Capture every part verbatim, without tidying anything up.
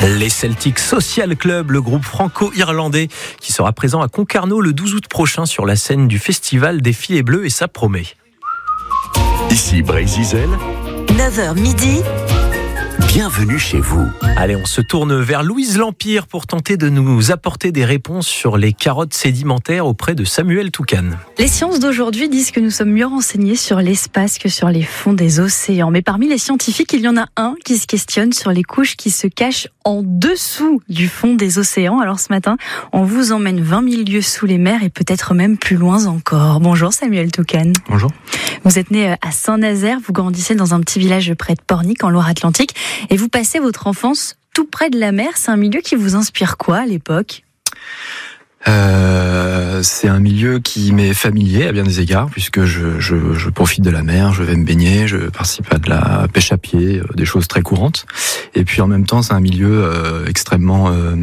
Les Celtic Social Club, le groupe franco-irlandais qui sera présent à Concarneau le douze août prochain sur la scène du festival des Filets Bleus, et ça promet. Ici Brésil, neuf heures midi. Bienvenue chez vous. Allez, on se tourne vers Louise Lampire pour tenter de nous apporter des réponses sur les carottes sédimentaires auprès de Samuel Toucan. Les sciences d'aujourd'hui disent que nous sommes mieux renseignés sur l'espace que sur les fonds des océans. Mais parmi les scientifiques, il y en a un qui se questionne sur les couches qui se cachent en dessous du fond des océans. Alors ce matin, on vous emmène vingt mille lieues sous les mers et peut-être même plus loin encore. Bonjour Samuel Toucan. Bonjour. Vous êtes né à Saint-Nazaire, vous grandissez dans un petit village près de Pornic en Loire-Atlantique et vous passez votre enfance tout près de la mer. C'est un milieu qui vous inspire quoi à l'époque ? Euh, c'est un milieu qui m'est familier à bien des égards, puisque je, je, je profite de la mer, je vais me baigner, je participe à de la pêche à pied, des choses très courantes. Et puis en même temps, c'est un milieu euh, extrêmement euh,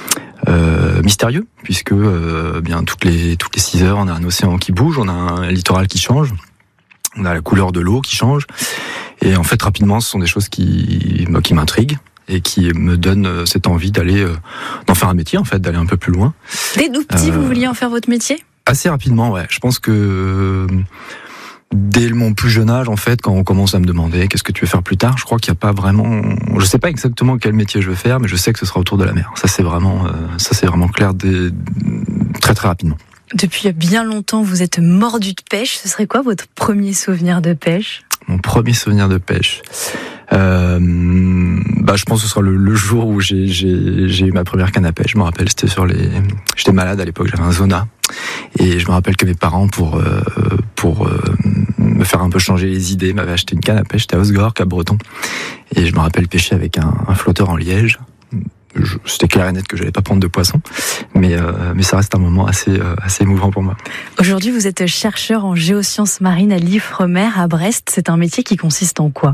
euh, mystérieux, puisque euh, bien toutes les toutes les six heures, on a un océan qui bouge, on a un littoral qui change, on a la couleur de l'eau qui change. Et en fait, rapidement, ce sont des choses qui qui m'intriguent et qui me donnent cette envie d'aller euh, d'en faire un métier, en fait, d'aller un peu plus loin. Dès tout petit, euh, vous vouliez en faire votre métier ? Assez rapidement, ouais. Je pense que euh, dès mon plus jeune âge, en fait, quand on commence à me demander qu'est-ce que tu veux faire plus tard, je crois qu'il n'y a pas vraiment. Je sais pas exactement quel métier je veux faire, mais je sais que ce sera autour de la mer. Ça, c'est vraiment, euh, ça, c'est vraiment clair dès, très très rapidement. Depuis bien longtemps, vous êtes mordu de pêche. Ce serait quoi votre premier souvenir de pêche ? Mon premier souvenir de pêche. Euh, bah, je pense que ce sera le, le jour où j'ai, j'ai, j'ai eu ma première canne à pêche. Je me rappelle, c'était sur les. J'étais malade à l'époque, j'avais un zona, et je me rappelle que mes parents, pour euh, pour euh, me faire un peu changer les idées, m'avaient acheté une canne à pêche. C'était à Osgore, Cap-Breton, et je me rappelle pêcher avec un, un flotteur en liège. Je, c'était clair et net que j'allais pas prendre de poisson, mais euh, mais ça reste un moment assez euh, assez émouvant pour moi. Aujourd'hui, vous êtes chercheur en géosciences marines à l'Ifremer à Brest. C'est un métier qui consiste en quoi ?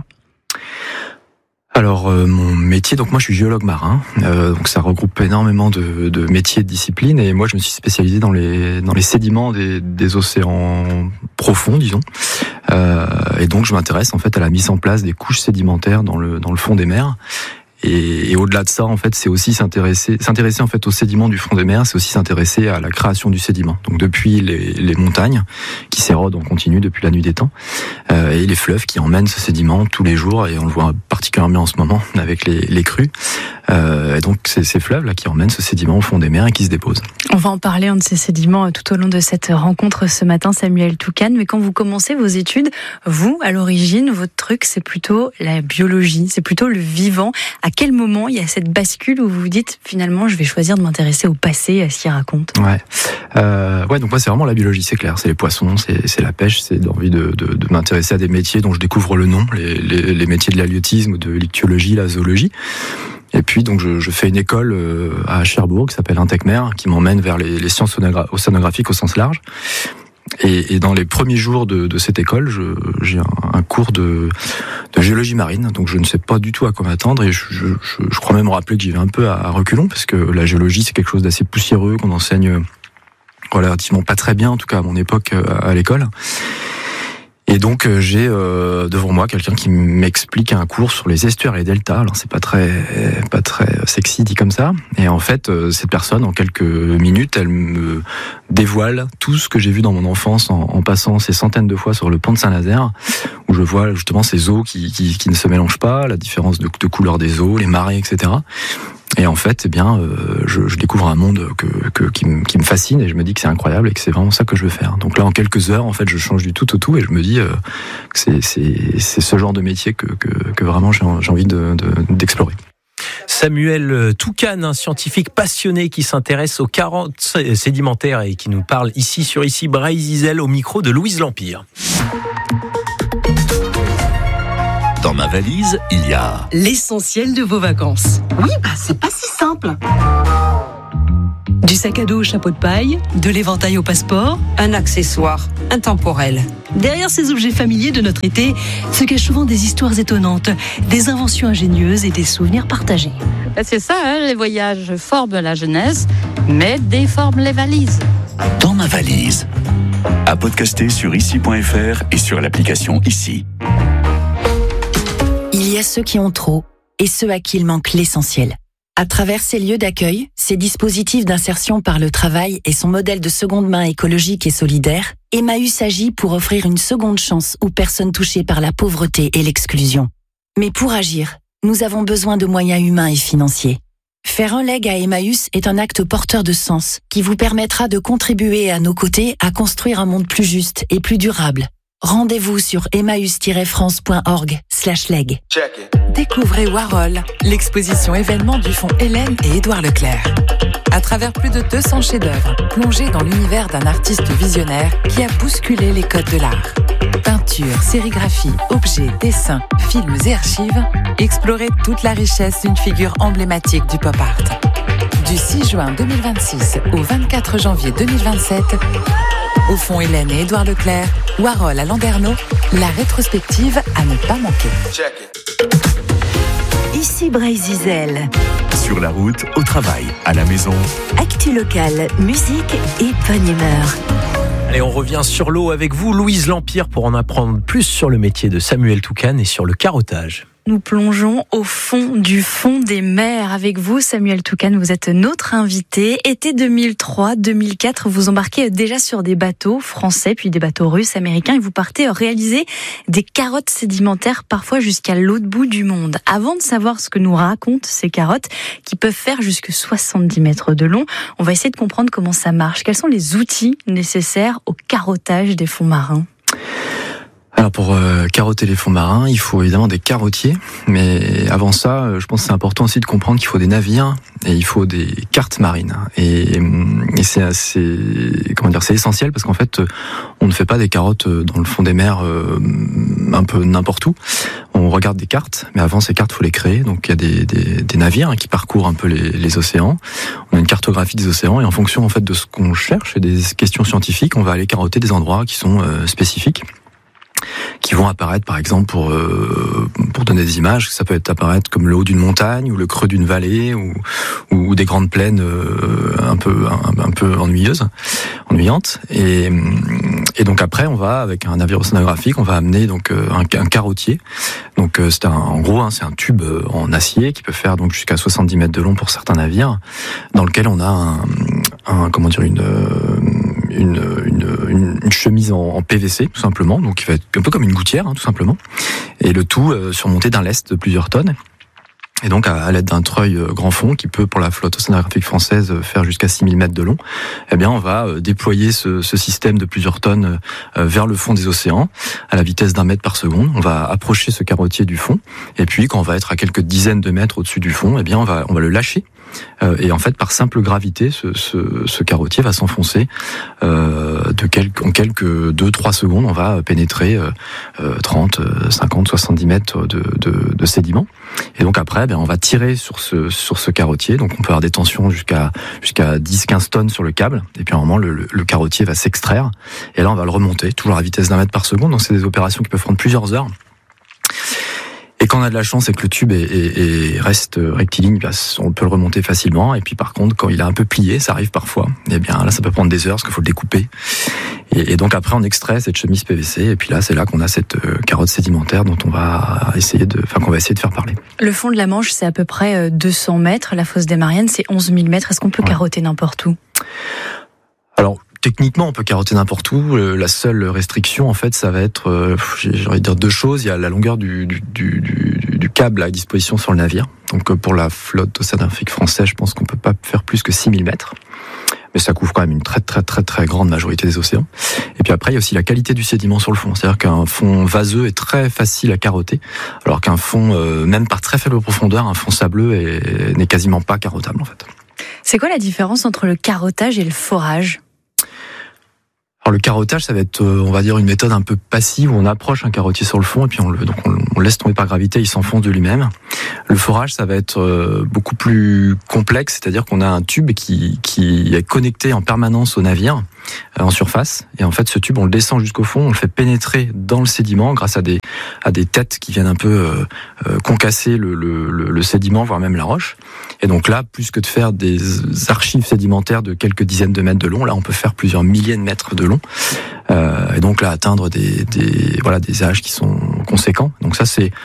Alors euh, mon métier, donc moi je suis géologue marin, euh, donc ça regroupe énormément de, de métiers, de disciplines, et moi je me suis spécialisé dans les dans les sédiments des, des océans profonds, disons, euh, et donc je m'intéresse en fait à la mise en place des couches sédimentaires dans le dans le fond des mers. Et, et au-delà de ça, en fait, c'est aussi s'intéresser, s'intéresser en fait aux sédiments du fond des mers, c'est aussi s'intéresser à la création du sédiment. Donc depuis les, les montagnes qui s'érodent en continu depuis la nuit des temps, euh, et les fleuves qui emmènent ce sédiment tous les jours, et on le voit particulièrement en ce moment avec les, les crues. Euh, et donc c'est ces fleuves là qui emmènent ce sédiment au fond des mers et qui se déposent. On va en parler, un de ces sédiments, tout au long de cette rencontre ce matin, Samuel Toucan. Mais quand vous commencez vos études, vous, à l'origine, votre truc, c'est plutôt la biologie, c'est plutôt le vivant. À quel moment il y a cette bascule où vous vous dites, finalement, je vais choisir de m'intéresser au passé, à ce qu'il raconte ? Ouais, euh, ouais. Donc moi, c'est vraiment la biologie, c'est clair. C'est les poissons, c'est, c'est la pêche, c'est l'envie de, de, de m'intéresser à des métiers dont je découvre le nom, les, les, les métiers de l'halieutisme ou de l'ichtyologie, la zoologie. Et puis donc je, je fais une école euh, à Cherbourg qui s'appelle Intecmer, qui m'emmène vers les, les sciences océanographiques au sens large. Et, et dans les premiers jours de, de cette école, je, j'ai un, un cours de, de géologie marine, donc je ne sais pas du tout à quoi m'attendre, et je, je, je, je crois même me rappeler que j'y vais un peu à, à reculons, parce que la géologie c'est quelque chose d'assez poussiéreux, qu'on enseigne relativement pas très bien, en tout cas à mon époque à, à l'école. Et donc euh, j'ai euh, devant moi quelqu'un qui m'explique un cours sur les estuaires et les deltas. Alors c'est pas très pas très sexy dit comme ça. Et en fait euh, cette personne en quelques minutes, elle me dévoile tout ce que j'ai vu dans mon enfance en, en passant ces centaines de fois sur le pont de Saint-Nazaire, où je vois justement ces eaux qui qui, qui ne se mélangent pas, la différence de, de couleur des eaux, les marées, et cetera. Et en fait, eh bien, euh, je, je découvre un monde que, que, qui, me, qui me fascine, et je me dis que c'est incroyable et que c'est vraiment ça que je veux faire. Donc là, en quelques heures, en fait, je change du tout au tout, et je me dis euh, que c'est, c'est, c'est ce genre de métier que, que, que vraiment j'ai, j'ai envie de, de, d'explorer. Samuel Toucan, un scientifique passionné qui s'intéresse aux carottes sédimentaires et qui nous parle ici sur Ici Brésil au micro de Louise Lampire. Dans ma valise, il y a l'essentiel de vos vacances. Oui, bah c'est pas si simple. Du sac à dos au chapeau de paille, de l'éventail au passeport, Un accessoire intemporel. derrière ces objets familiers de notre été se cachent souvent des histoires étonnantes, des inventions ingénieuses et des souvenirs partagés. C'est ça, hein, les voyages forment la jeunesse, mais déforment les valises. Dans ma valise. À podcaster sur ici point f r et sur l'application Ici. Il y a ceux qui ont trop et ceux à qui il manque l'essentiel. À travers ces lieux d'accueil, ces dispositifs d'insertion par le travail et son modèle de seconde main écologique et solidaire, Emmaüs agit pour offrir une seconde chance aux personnes touchées par la pauvreté et l'exclusion. Mais pour agir, nous avons besoin de moyens humains et financiers. Faire un leg à Emmaüs est un acte porteur de sens qui vous permettra de contribuer à nos côtés à construire un monde plus juste et plus durable. Rendez-vous sur emmaüs tiret france point org slash leg. Découvrez Warhol, l'exposition événement du fonds Hélène et Édouard Leclerc. À travers plus de deux cents chefs-d'œuvre, plongez dans l'univers d'un artiste visionnaire qui a bousculé les codes de l'art. Peinture, sérigraphie, objets, dessins, films et archives, explorez toute la richesse d'une figure emblématique du pop art. Du six juin deux mille vingt-six au vingt-quatre janvier deux mille vingt-sept, au fonds Hélène et Édouard Leclerc, Warhol à Landerneau, la rétrospective à ne pas manquer. Ici Bray-Zizel. Sur la route, au travail, à la maison. Actu locale, musique et bonne humeur. Allez, on revient sur l'eau avec vous, Louise Lampire, pour en apprendre plus sur le métier de Samuel Toucan et sur le carottage. Nous plongeons au fond du fond des mers avec vous, Samuel Toucan. Vous êtes notre invité. Été deux mille trois deux mille quatre, vous embarquez déjà sur des bateaux français, puis des bateaux russes, américains, et vous partez réaliser des carottes sédimentaires, parfois jusqu'à l'autre bout du monde. Avant de savoir ce que nous racontent ces carottes, qui peuvent faire jusque soixante-dix mètres de long, on va essayer de comprendre comment ça marche. Quels sont les outils nécessaires au carottage des fonds marins ? Alors pour euh, carotter les fonds marins, il faut évidemment des carottiers, mais avant ça, euh, je pense que c'est important aussi de comprendre qu'il faut des navires et il faut des cartes marines. Et, et c'est assez, comment dire, c'est essentiel parce qu'en fait, on ne fait pas des carottes dans le fond des mers euh, un peu n'importe où. On regarde des cartes, mais avant ces cartes, il faut les créer. Donc il y a des, des, des navires hein, qui parcourent un peu les, les océans. On a une cartographie des océans et en fonction en fait de ce qu'on cherche et des questions scientifiques, on va aller carotter des endroits qui sont euh, spécifiques, qui vont apparaître par exemple pour euh, pour donner des images, ça peut être apparaître comme le haut d'une montagne ou le creux d'une vallée ou ou des grandes plaines euh, un peu un, un peu ennuyeuses, ennuyantes et et donc après on va avec un navire océanographique, on va amener donc un, un carottier. Donc c'est un, en gros hein, c'est un tube en acier qui peut faire donc jusqu'à soixante-dix mètres de long pour certains navires, dans lequel on a un, un comment dire une Une, une, une chemise en, en P V C tout simplement, donc qui va être un peu comme une gouttière hein, tout simplement, et le tout euh, surmonté d'un lest de plusieurs tonnes. Et donc à, à l'aide d'un treuil euh, grand fond qui peut pour la flotte océanographique française euh, faire jusqu'à six mille mètres de long, eh bien on va euh, déployer ce, ce système de plusieurs tonnes euh, vers le fond des océans à la vitesse d'un mètre par seconde. On va approcher ce carottier du fond, et puis quand on va être à quelques dizaines de mètres au-dessus du fond, eh bien on va on va le lâcher. Euh, et en fait, par simple gravité, ce, ce, ce carottier va s'enfoncer euh, de quelques, en quelques deux trois secondes. On va pénétrer euh, trente, cinquante, soixante-dix mètres de, de, de sédiments. Et donc après, ben, on va tirer sur ce, sur ce carottier. Donc on peut avoir des tensions jusqu'à, jusqu'à dix quinze tonnes sur le câble. Et puis à un moment, le, le, le carottier va s'extraire. Et là, on va le remonter, toujours à la vitesse d'un mètre par seconde. Donc c'est des opérations qui peuvent prendre plusieurs heures. Et quand on a de la chance et que le tube est, est, est reste rectiligne, on peut le remonter facilement. Et puis par contre, quand il est un peu plié, ça arrive parfois, et bien là ça peut prendre des heures parce qu'il faut le découper. Et, et donc après on extrait cette chemise P V C et puis là c'est là qu'on a cette euh, carotte sédimentaire dont on va essayer de, enfin qu'on va essayer de faire parler. Le fond de la Manche c'est à peu près deux cents mètres, la fosse des Mariannes c'est onze mille mètres. Est-ce qu'on peut ouais. carotter n'importe où ? Alors techniquement, on peut carotter n'importe où. La seule restriction, en fait, ça va être, euh, j'ai envie de dire deux choses. Il y a la longueur du, du, du, du câble à disposition sur le navire. Donc, pour la flotte océanographique française, je pense qu'on peut pas faire plus que six mille mètres. Mais ça couvre quand même une très, très, très, très grande majorité des océans. Et puis après, il y a aussi la qualité du sédiment sur le fond. C'est-à-dire qu'un fond vaseux est très facile à carotter, alors qu'un fond, euh, même par très faible profondeur, un fond sableux est, n'est quasiment pas carottable, en fait. C'est quoi la différence entre le carottage et le forage ? Alors le carottage, ça va être, on va dire, une méthode un peu passive où on approche un carottier sur le fond et puis on le, donc on, on laisse tomber par gravité, il s'enfonce de lui-même. Le forage, ça va être beaucoup plus complexe, c'est-à-dire qu'on a un tube qui, qui est connecté en permanence au navire, en surface, et en fait ce tube on le descend jusqu'au fond, on le fait pénétrer dans le sédiment grâce à des à des têtes qui viennent un peu euh, concasser le, le, le, le sédiment, voire même la roche. Et donc là, plus que de faire des archives sédimentaires de quelques dizaines de mètres de long, là on peut faire plusieurs milliers de mètres de long, euh, et donc là atteindre des, des voilà des âges qui sont conséquents. Donc ça c'est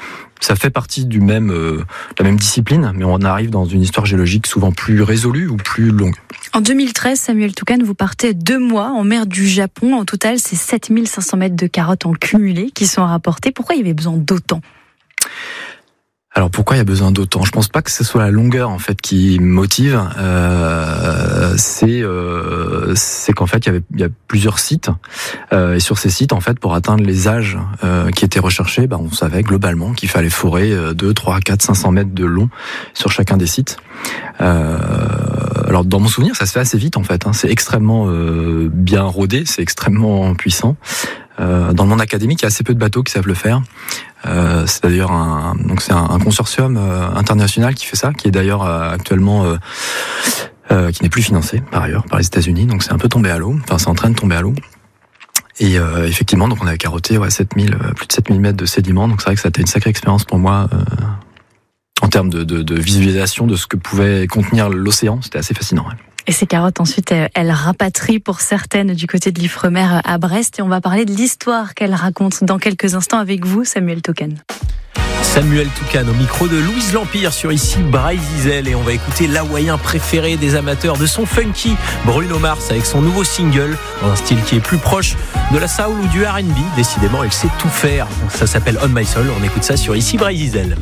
ça fait partie du même, euh, de la même discipline, mais on arrive dans une histoire géologique souvent plus résolue ou plus longue. En deux mille treize, Samuel Toucan, vous partez deux mois en mer du Japon. En total, c'est sept mille cinq cents mètres de carottes en cumulé qui sont rapportés. Pourquoi il y avait besoin d'autant ? Alors pourquoi il y a besoin d'autant ? Je pense pas que ce soit la longueur en fait qui motive. Euh, c'est euh, c'est qu'en fait il y avait il y a plusieurs sites euh, et sur ces sites en fait pour atteindre les âges euh, qui étaient recherchés, bah, on savait globalement qu'il fallait forer deux, trois, quatre, cinq cents mètres de long sur chacun des sites. Euh, alors dans mon souvenir ça se fait assez vite en fait. Hein. C'est extrêmement euh, bien rodé, c'est extrêmement puissant. Euh, dans le monde académique, il y a assez peu de bateaux qui savent le faire. Euh, c'est d'ailleurs un, donc c'est un, un consortium euh, international qui fait ça, qui est d'ailleurs euh, actuellement euh, euh, qui n'est plus financé par ailleurs par les États-Unis. Donc c'est un peu tombé à l'eau. Enfin, c'est en train de tomber à l'eau. Et euh, effectivement, donc on avait carotté ouais, sept mille, plus de sept mille mètres de sédiments. Donc c'est vrai que ça a été une sacrée expérience pour moi euh, en termes de, de, de visualisation de ce que pouvait contenir l'océan. C'était assez fascinant. Ouais. Et ces carottes, ensuite, elles rapatrient pour certaines du côté de l'Ifremer à Brest. Et on va parler de l'histoire qu'elles racontent dans quelques instants avec vous, Samuel Toucan. Samuel Toucan au micro de Louise L'Empire sur ici Bray-Zizel. Et on va écouter l'hawaïen préféré des amateurs de son funky, Bruno Mars, avec son nouveau single, dans un style qui est plus proche de la soul ou du R and B. Décidément, elle sait tout faire. Ça s'appelle On My Soul. On écoute ça sur ici Bray-Zizel.